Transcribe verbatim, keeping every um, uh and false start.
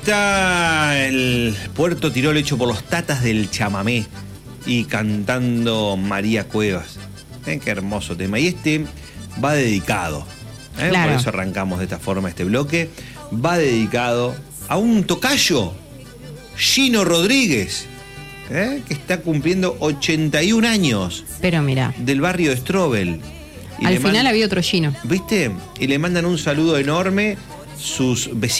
Está el Puerto Tirol hecho por los tatas del chamamé y cantando María Cuevas. ¿Eh? Qué hermoso tema. Y este va dedicado, ¿eh? Claro. Por eso arrancamos de esta forma este bloque. Va dedicado a un tocayo, Gino Rodríguez, ¿eh? Que está cumpliendo ochenta y un años. Pero mira, Del barrio de Strobel. Y al le final man- había otro Gino. ¿Viste? Y le mandan un saludo enorme sus vecinos.